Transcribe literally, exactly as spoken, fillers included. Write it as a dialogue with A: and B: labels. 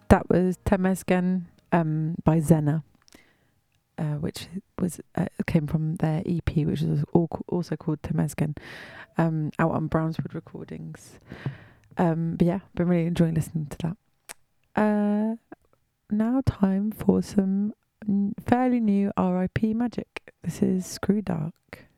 A: That was Temesgen um, by Zena, uh, which was uh, came from their E P, which is also called Temesgen, um, out on Brownswood Recordings. Um, but yeah, been really enjoying listening to that. Uh, now time for some fairly new R I P magic. This is Screw Dark.